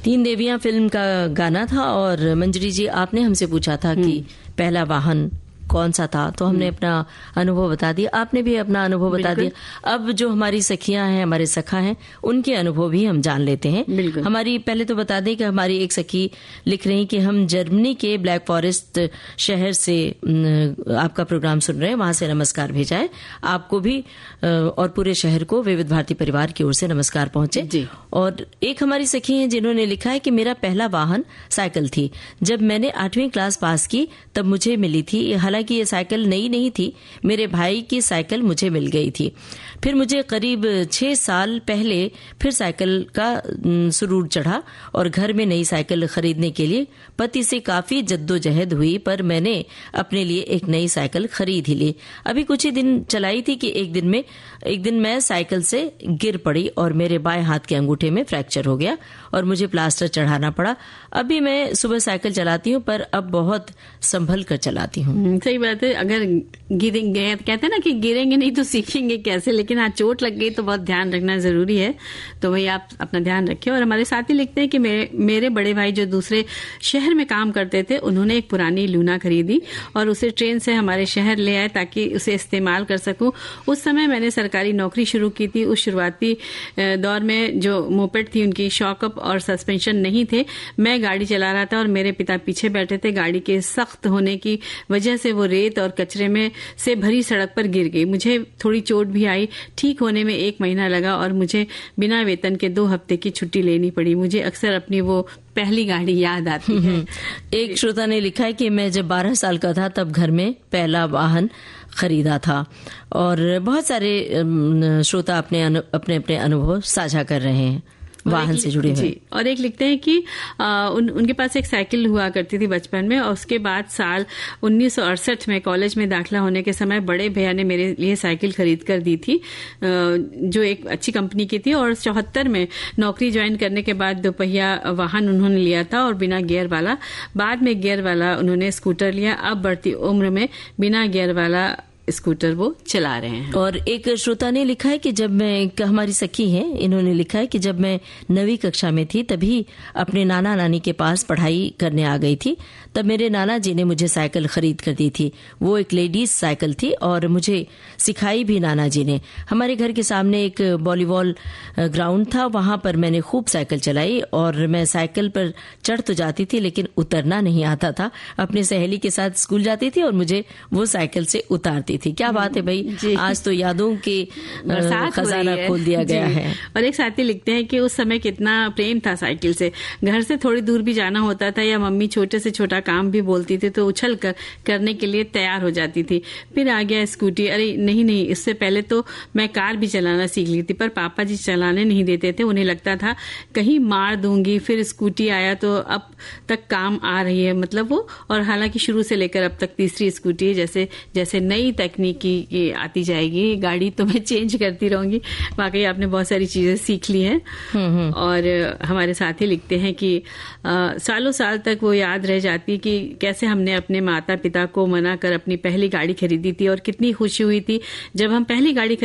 तीन देवियां फिल्म का गाना था और मंजरी जी आपने हमसे पूछा था कि पहला वाहन कौन सा था, तो हमने अपना अनुभव बता दिया, आपने भी अपना अनुभव बता दिया। अब जो हमारी सखियां हैं, हमारे सखा हैं, उनके अनुभव भी हम जान लेते हैं। हमारी पहले तो बता दें कि हमारी एक सखी लिख रही कि हम जर्मनी के ब्लैक फॉरेस्ट शहर से आपका प्रोग्राम सुन रहे हैं, वहां से नमस्कार भेजा है। आपको भी और पूरे शहर को विविध भारती परिवार की ओर से नमस्कार पहुंचे। और एक हमारी सखी हैं जिन्होंने लिखा है कि मेरा पहला वाहन साइकिल थी। जब मैंने 8वीं क्लास पास की तब मुझे मिली थी। हालांकि ये साइकिल नई नहीं थी, मेरे भाई की साइकिल मुझे मिल गई थी। फिर मुझे करीब 6 साल पहले फिर साइकिल का सुरूर चढ़ा और घर में नई साइकिल खरीदने के लिए पति से काफी जद्दोजहद हुई, पर मैंने अपने लिए एक नई साइकिल खरीद ही ली। अभी कुछ ही दिन चलाई थी कि एक दिन मैं साइकिल से गिर पड़ी और मेरे बाएं हाथ के अंगूठे में फ्रैक्चर हो गया और मुझे प्लास्टर चढ़ाना पड़ा। अभी मैं सुबह साइकिल चलाती हूँ, पर अब बहुत संभल कर चलाती हूँ। सही बात है। अगर गिरेंगे, कहते हैं ना कि गिरेंगे नहीं तो सीखेंगे कैसे, लेकिन हाँ चोट लग गई तो बहुत ध्यान रखना जरूरी है। तो वही आप अपना ध्यान रखिए। और हमारे साथी लिखते हैं कि मेरे बड़े भाई जो दूसरे शहर में काम करते थे, उन्होंने एक पुरानी लूना खरीदी और उसे ट्रेन से हमारे शहर ले आए ताकि उसे इस्तेमाल कर सकूं। उस समय मैंने सरकारी नौकरी शुरू की थी। उस शुरुआती दौर में जो मोपेड थी उनकी शॉकअप और सस्पेंशन नहीं थे। मैं गाड़ी चला रहा था और मेरे पिता पीछे बैठे थे। गाड़ी के सख्त होने की वजह से वो रेत और कचरे में से भरी सड़क पर गिर गई। मुझे थोड़ी चोट भी आई। ठीक होने में 1 महीना लगा और मुझे बिना वेतन के 2 हफ्ते की छुट्टी लेनी पड़ी। मुझे अक्सर अपनी वो पहली गाड़ी याद आती है। एक श्रोता ने लिखा है कि मैं जब 12 साल का था तब घर में पहला वाहन खरीदा था। और बहुत सारे श्रोता अपने अपने अनुभव साझा कर रहे हैं वाहन से जुड़े हुए। और एक लिखते हैं कि उनके पास एक साइकिल हुआ करती थी बचपन में, और उसके बाद साल 1968 में कॉलेज में दाखिला होने के समय बड़े भैया ने मेरे लिए साइकिल खरीद कर दी थी, जो एक अच्छी कंपनी की थी। और 74 में नौकरी ज्वाइन करने के बाद 2 पहिया वाहन उन्होंने लिया था और बिना गियर वाला। बाद में गियर वाला उन्होंने स्कूटर लिया। अब बढ़ती उम्र में बिना गियर वाला स्कूटर वो चला रहे हैं। और एक श्रोता ने लिखा है कि जब मैं, हमारी सखी है, इन्होंने लिखा है कि जब मैं 9वीं कक्षा में थी तभी अपने नाना नानी के पास पढ़ाई करने आ गई थी। तब मेरे नाना जी ने मुझे साइकिल खरीद कर दी थी। वो एक लेडीज साइकिल थी और मुझे सिखाई भी नाना जी ने। हमारे घर के सामने एक वॉलीबॉल ग्राउंड था, वहां पर मैंने खूब साइकिल चलाई और मैं साइकिल पर चढ़ तो जाती थी लेकिन उतरना नहीं आता था। अपनी सहेली के साथ स्कूल जाती थी और मुझे वो साइकिल से उतारती थी। क्या बात है भाई, आज तो यादों के खजाना खोल दिया गया है। और एक साथी लिखते हैं कि उस समय कितना प्रेम था साइकिल से। घर से थोड़ी दूर भी जाना होता था या मम्मी छोटे से छोटा काम भी बोलती थी तो उछल कर करने के लिए तैयार हो जाती थी। फिर आ गया स्कूटी। अरे नहीं, इससे पहले तो मैं कार भी चलाना सीख ली थी, पर पापा जी चलाने नहीं देते थे। उन्हें लगता था कहीं मार दूंगी। फिर स्कूटी आया तो अब तक काम आ रही है, मतलब वो। और हालांकि शुरू से लेकर अब तक तीसरी स्कूटी है। जैसे जैसे नई तकनीकी की आती जाएगी गाड़ी तो मैं चेंज करती रहूंगी। वाकई आपने बहुत सारी चीजें सीख ली हैं। और हमारे साथी लिखते हैं कि सालों साल तक वो याद रह जाती कि कैसे हमने अपने माता पिता को मना कर अपनी पहली गाड़ी खरीदी थी और कितनी खुशी हुई थी जब हम पहली गाड़ी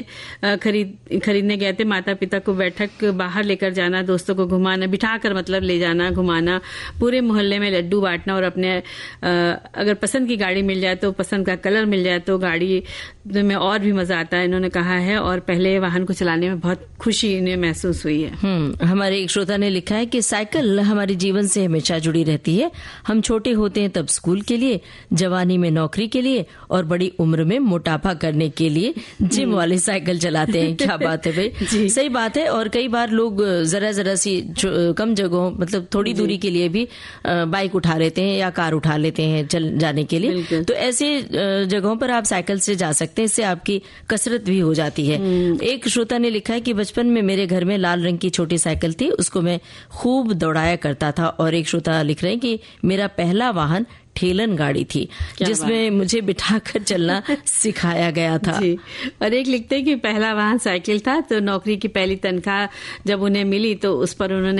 खरीदने गए थे। माता पिता को बैठक बाहर लेकर जाना, दोस्तों को घुमाना, बिठाकर मतलब ले जाना, घुमाना, पूरे मोहल्ले में लड्डू बांटना और अपने अगर पसंद की गाड़ी मिल जाए तो पसंद का कलर मिल जाए तो गाड़ी में और भी मजा आता है, इन्होंने कहा है। और पहले वाहन को चलाने में बहुत खुशी इन्हें महसूस हुई है। हमारे एक श्रोता ने लिखा है कि साइकिल हमारे जीवन से हमेशा जुड़ी रहती है। हम छोटे होते हैं तब स्कूल के लिए, जवानी में नौकरी के लिए और बड़ी उम्र में मोटापा करने के लिए जिम वाली साइकिल चलाते हैं। क्या बात है भाई, सही बात है। और कई बार लोग जरा सी कम जगहों, मतलब थोड़ी दूरी के लिए भी बाइक उठा लेते हैं या कार उठा लेते हैं चल जाने के लिए। तो ऐसे जगहों पर आप साइकिल से जा सकते हैं, इससे आपकी कसरत भी हो जाती है। एक श्रोता ने लिखा है कि बचपन में मेरे घर में लाल रंग की छोटी साइकिल थी, उसको मैं खूब दौड़ाया करता था। और एक श्रोता लिख रहे हैं कि मेरा पहला वाहन ठेलन गाड़ी थी जिसमें मुझे बिठाकर चलना सिखाया गया था। जी। और एक लिखते हैं कि पहला वाहन साइकिल था, तो नौकरी की पहली तनख्वाह जब उन्हें मिली तो उस पर उन्होंने